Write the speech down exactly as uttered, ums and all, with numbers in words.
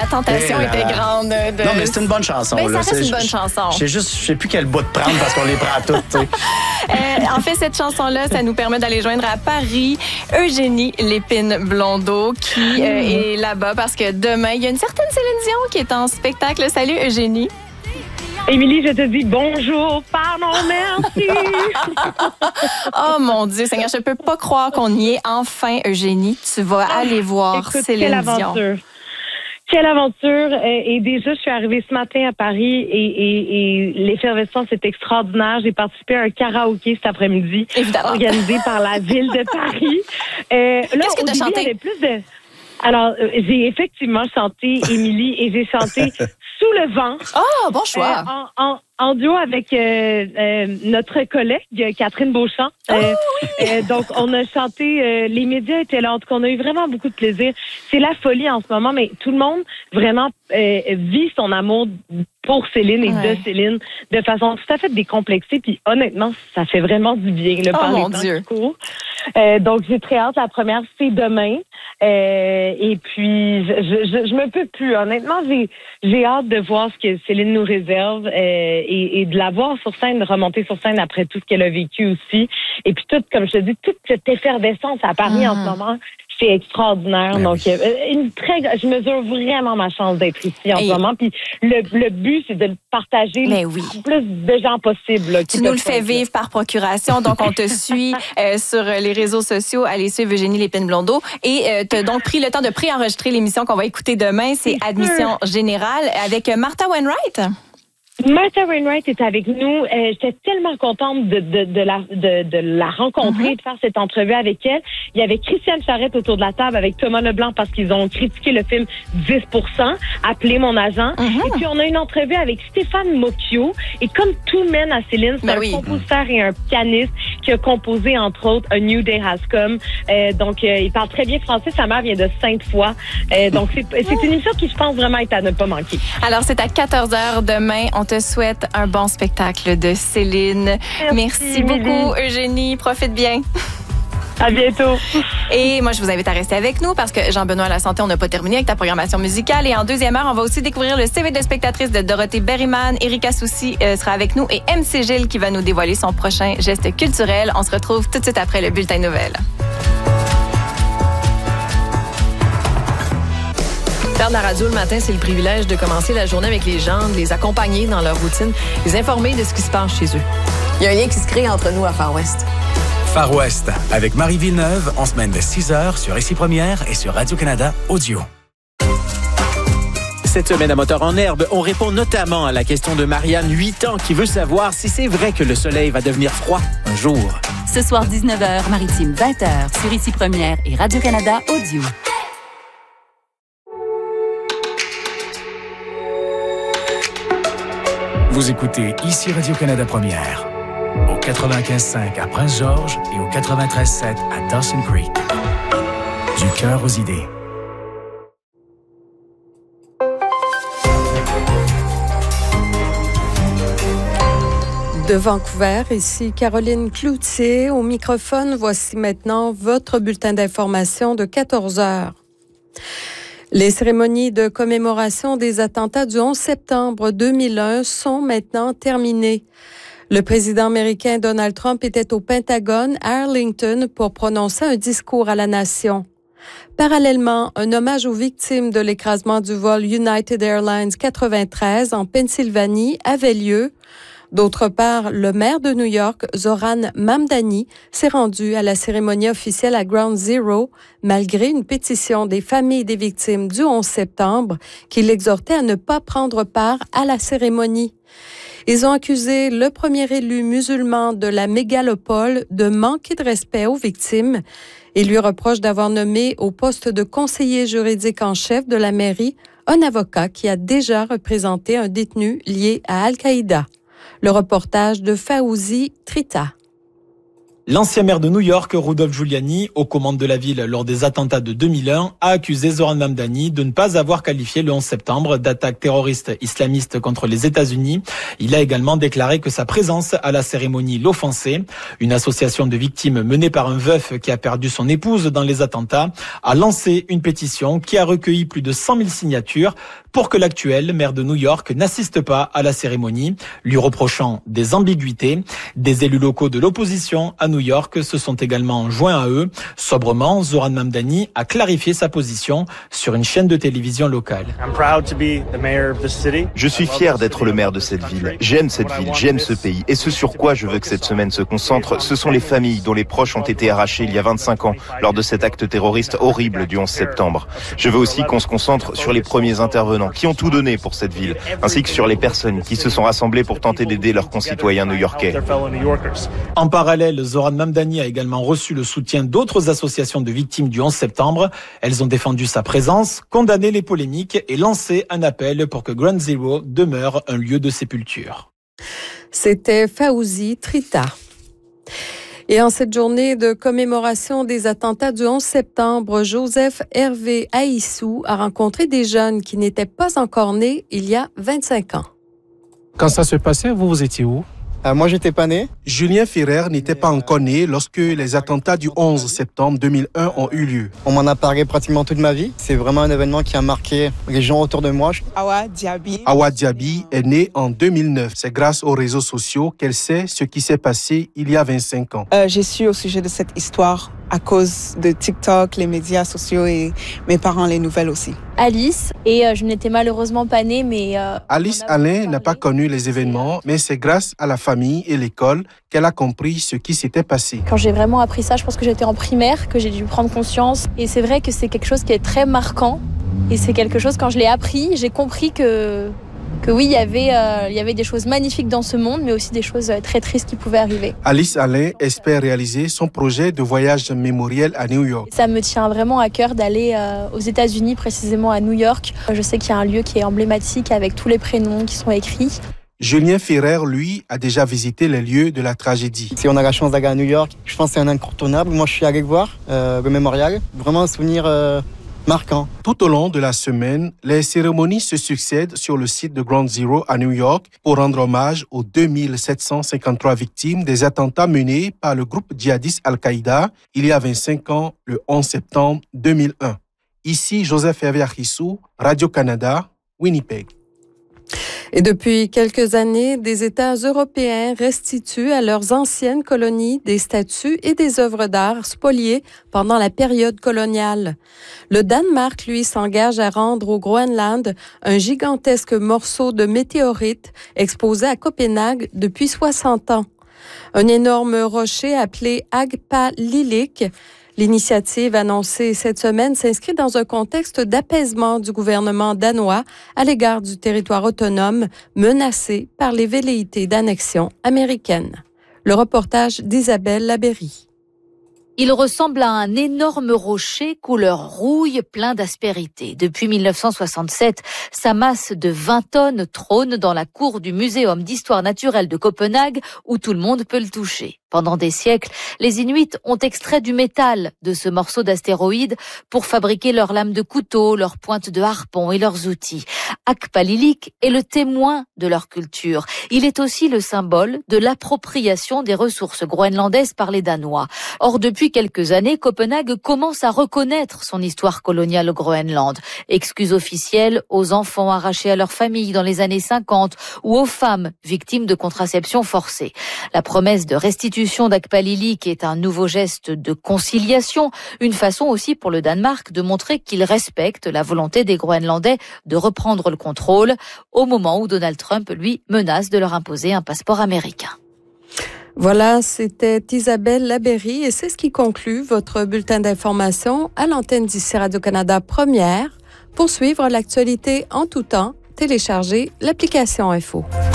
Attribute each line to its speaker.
Speaker 1: la tentation
Speaker 2: Et
Speaker 1: était
Speaker 2: là,
Speaker 1: grande. De...
Speaker 2: Non, mais c'est une bonne chanson.
Speaker 1: Ben,
Speaker 2: là.
Speaker 1: ça reste
Speaker 2: C'est,
Speaker 1: une bonne
Speaker 2: je,
Speaker 1: chanson.
Speaker 2: Je sais juste, je sais plus quel bout de prendre parce qu'on les prend toutes.
Speaker 1: euh, en fait, cette chanson-là, ça nous permet d'aller joindre à Paris Eugénie Lépine-Blondeau qui euh, est là-bas parce que demain, il y a une certaine Céline Dion qui est en spectacle. Salut Eugénie.
Speaker 3: Émilie, je te dis bonjour, pardon, merci.
Speaker 1: Oh mon Dieu, Seigneur, je peux pas croire qu'on y est enfin, Eugénie. Tu vas oh, aller voir
Speaker 3: écoute,
Speaker 1: Céline
Speaker 3: quelle aventure.
Speaker 1: Dion.
Speaker 3: Quelle aventure. Et déjà, je suis arrivée ce matin à Paris et, et, et l'effervescence est extraordinaire. J'ai participé à un karaoké cet après-midi,
Speaker 1: évidemment,
Speaker 3: organisé par la ville de Paris. Euh, là,
Speaker 1: Qu'est-ce que tu as chanté?
Speaker 3: Il y avait plus de... Alors, euh, j'ai effectivement chanté Émilie et j'ai chanté Sous le vent.
Speaker 1: Oh, bon choix.
Speaker 3: Euh, en, en, en duo avec euh, euh, notre collègue Catherine Beauchamp.
Speaker 1: Oh,
Speaker 3: euh,
Speaker 1: oui.
Speaker 3: euh, donc, on a chanté, euh, les médias étaient là. En tout cas, on a eu vraiment beaucoup de plaisir. C'est la folie en ce moment, mais tout le monde vraiment euh, vit son amour pour Céline et
Speaker 1: ouais.
Speaker 3: de Céline de façon tout à fait décomplexée. Puis honnêtement, ça fait vraiment du bien le
Speaker 1: oh,
Speaker 3: par
Speaker 1: mon
Speaker 3: les temps
Speaker 1: Dieu.
Speaker 3: qui courent. Euh, donc, j'ai très hâte. La première, c'est demain. Euh, et puis, je, je, je me peux plus. Honnêtement, j'ai, j'ai hâte de voir ce que Céline nous réserve euh, et, et de la voir sur scène, de remonter sur scène après tout ce qu'elle a vécu aussi. Et puis, tout, comme je te dis, toute cette effervescence à Paris mmh. en ce moment, c'est extraordinaire.
Speaker 2: Ben
Speaker 3: Donc,
Speaker 2: oui.
Speaker 3: euh, une très, je mesure vraiment ma chance d'être ici en
Speaker 1: et...
Speaker 3: ce moment. Puis, le, le but, c'est de le partager
Speaker 1: Mais
Speaker 3: le
Speaker 1: oui.
Speaker 3: plus de gens possible. Là,
Speaker 1: tu nous le fais vivre par procuration. Donc, on te suit euh, sur les réseaux sociaux. Allez suivre Eugénie Lépine-Blondeau. Et euh, tu as donc pris le temps de préenregistrer l'émission qu'on va écouter demain. C'est Admission Générale avec Martha Wainwright.
Speaker 3: Martha Wainwright est avec nous. Euh, j'étais tellement contente de, de, de, la, de, de la rencontrer, mm-hmm. de faire cette entrevue avec elle. Il y avait Christiane Charette autour de la table avec Thomas Leblanc parce qu'ils ont critiqué le film dix pour cent, appelé mon agent. Mm-hmm. Et puis, on a une entrevue avec Stéphane Mocchio. Et comme tout mène à Céline, c'est ben un oui. compositeur et un pianiste qui a composé, entre autres, A New Day Has Come. Euh, donc, euh, il parle très bien français. Sa mère vient de Sainte-Foy. Euh, donc, c'est, c'est une émission qui, je pense, vraiment est à ne pas manquer.
Speaker 1: Alors, c'est à quatorze heures demain. On te souhaite un bon spectacle de Céline. Merci, Merci beaucoup, Eugénie. Profite bien.
Speaker 3: À bientôt.
Speaker 1: Et moi, je vous invite à rester avec nous parce que Jean-Benoît à la santé, on n'a pas terminé avec ta programmation musicale. Et en deuxième heure, on va aussi découvrir le C V de spectatrice de Dorothée Berryman. Erika Soucy euh, sera avec nous et M C Gilles qui va nous dévoiler son prochain geste culturel. On se retrouve tout de suite après le bulletin nouvelles.
Speaker 4: Faire de la radio le matin, c'est le privilège de commencer la journée avec les gens, de les accompagner dans leur routine, les informer de ce qui se passe chez eux.
Speaker 5: Il y a un lien qui se crée entre nous à Far West.
Speaker 6: Far West, avec Marie Villeneuve, en semaine de six heures sur Ici Première et sur Radio-Canada Audio.
Speaker 7: Cette semaine à Moteur en herbe, on répond notamment à la question de Marianne, huit ans, qui veut savoir si c'est vrai que le soleil va devenir froid un jour.
Speaker 8: Ce soir, dix-neuf heures, Maritime, vingt heures, sur Ici Première et Radio-Canada Audio.
Speaker 6: Vous écoutez Ici Radio-Canada Première, au quatre-vingt-quinze cinq à Prince-Georges et au quatre-vingt-treize sept à Dawson Creek. Du cœur aux idées.
Speaker 9: De Vancouver, ici Caroline Cloutier. Au microphone, voici maintenant votre bulletin d'information de quatorze heures. Les cérémonies de commémoration des attentats du onze septembre deux mille un sont maintenant terminées. Le président américain Donald Trump était au Pentagone à Arlington pour prononcer un discours à la nation. Parallèlement, un hommage aux victimes de l'écrasement du vol United Airlines quatre-vingt-treize en Pennsylvanie avait lieu. D'autre part, le maire de New York, Zoran Mamdani, s'est rendu à la cérémonie officielle à Ground Zero, malgré une pétition des familles des victimes du onze septembre qui l'exhortait à ne pas prendre part à la cérémonie. Ils ont accusé le premier élu musulman de la mégalopole de manquer de respect aux victimes et lui reprochent d'avoir nommé au poste de conseiller juridique en chef de la mairie un avocat qui a déjà représenté un détenu lié à Al-Qaïda. Le reportage de Faouzi Trita.
Speaker 10: L'ancien maire de New York, Rudolph Giuliani, aux commandes de la ville lors des attentats de deux mille un, a accusé Zoran Mamdani de ne pas avoir qualifié le onze septembre d'attaque terroriste islamiste contre les États-Unis. Il a également déclaré que sa présence à la cérémonie l'offensait. Une association de victimes menée par un veuf qui a perdu son épouse dans les attentats a lancé une pétition qui a recueilli plus de cent mille signatures pour que l'actuel maire de New York n'assiste pas à la cérémonie, lui reprochant des ambiguïtés. Des élus locaux de l'opposition à New York se sont également joints à eux. Sobrement, Zoran Mamdani a clarifié sa position sur une chaîne de télévision locale.
Speaker 11: Je suis fier d'être le maire de cette ville. J'aime cette ville, j'aime ce pays. Et ce sur quoi je veux que cette semaine se concentre, ce sont les familles dont les proches ont été arrachés il y a vingt-cinq ans lors de cet acte terroriste horrible du onze septembre. Je veux aussi qu'on se concentre sur les premiers intervenants qui ont tout donné pour cette ville, ainsi que sur les personnes qui se sont rassemblées pour tenter d'aider leurs concitoyens new-yorkais.
Speaker 10: En parallèle, Zoran Mamdani a également reçu le soutien d'autres associations de victimes du onze septembre. Elles ont défendu sa présence, condamné les polémiques et lancé un appel pour que Ground Zero demeure un lieu de sépulture.
Speaker 9: C'était Fawzi Trita. Et en cette journée de commémoration des attentats du onze septembre, Joseph Hervé Aissou a rencontré des jeunes qui n'étaient pas encore nés il y a vingt-cinq ans.
Speaker 12: Quand ça se passait, vous, vous étiez où?
Speaker 13: Euh, moi, j'étais pas né.
Speaker 12: Julien Ferrer n'était pas encore né lorsque les attentats du onze septembre deux mille un ont eu lieu.
Speaker 13: On m'en a parlé pratiquement toute ma vie. C'est vraiment un événement qui a marqué les gens autour de moi.
Speaker 14: Awa Diaby.
Speaker 12: Awa Diaby est née en deux mille neuf. C'est grâce aux réseaux sociaux qu'elle sait ce qui s'est passé il y a vingt-cinq ans.
Speaker 14: Euh, j'ai su au sujet de cette histoire à cause de TikTok, les médias sociaux et mes parents, les nouvelles aussi.
Speaker 15: Alice, et euh, je n'étais malheureusement pas née, mais... Euh,
Speaker 12: Alice Alain n'a pas connu les événements, mais c'est grâce à la famille et l'école qu'elle a compris ce qui s'était passé.
Speaker 15: Quand j'ai vraiment appris ça, je pense que j'étais en primaire, que j'ai dû prendre conscience. Et c'est vrai que c'est quelque chose qui est très marquant. Et c'est quelque chose, quand je l'ai appris, j'ai compris que... que oui, il y avait, euh, il y avait des choses magnifiques dans ce monde, mais aussi des choses très tristes qui pouvaient arriver.
Speaker 12: Alice Alain espère réaliser son projet de voyage mémoriel à New York.
Speaker 15: Ça me tient vraiment à cœur d'aller euh, aux États-Unis, précisément à New York. Je sais qu'il y a un lieu qui est emblématique avec tous les prénoms qui sont écrits.
Speaker 12: Julien Ferrer, lui, a déjà visité les lieux de la tragédie.
Speaker 13: Si on a la chance d'aller à New York, je pense que c'est un incontournable. Moi, je suis allé voir euh, le mémorial. Vraiment un souvenir... Euh marquant.
Speaker 12: Tout au long de la semaine, les cérémonies se succèdent sur le site de Ground Zero à New York pour rendre hommage aux deux mille sept cent cinquante-trois victimes des attentats menés par le groupe djihadiste Al-Qaïda il y a vingt-cinq ans, le onze septembre deux mille un. Ici, Joseph Hervé Aissou, Radio-Canada, Winnipeg.
Speaker 9: Et depuis quelques années, des États européens restituent à leurs anciennes colonies des statues et des œuvres d'art spoliées pendant la période coloniale. Le Danemark, lui, s'engage à rendre au Groenland un gigantesque morceau de météorite exposé à Copenhague depuis soixante ans. Un énorme rocher appelé Agpalilik. L'initiative annoncée cette semaine s'inscrit dans un contexte d'apaisement du gouvernement danois à l'égard du territoire autonome menacé par les velléités d'annexion américaine. Le reportage d'Isabelle Labéry.
Speaker 16: Il ressemble à un énorme rocher couleur rouille plein d'aspérité. Depuis mille neuf cent soixante-sept, sa masse de vingt tonnes trône dans la cour du Muséum d'histoire naturelle de Copenhague où tout le monde peut le toucher. Pendant des siècles, les Inuits ont extrait du métal de ce morceau d'astéroïde pour fabriquer leurs lames de couteau, leurs pointes de harpon et leurs outils. Agpalilik est le témoin de leur culture. Il est aussi le symbole de l'appropriation des ressources groenlandaises par les Danois. Or, depuis quelques années, Copenhague commence à reconnaître son histoire coloniale au Groenland. Excuse officielle aux enfants arrachés à leur famille dans les années cinquante ou aux femmes victimes de contraception forcée. La promesse de restitution d'Agpalilik est un nouveau geste de conciliation, une façon aussi pour le Danemark de montrer qu'il respecte la volonté des Groenlandais de reprendre le contrôle au moment où Donald Trump, lui, menace de leur imposer un passeport américain.
Speaker 9: Voilà, c'était Isabelle Labéry et c'est ce qui conclut votre bulletin d'information à l'antenne d'ici Radio-Canada Première. Pour suivre l'actualité en tout temps, téléchargez l'application Info.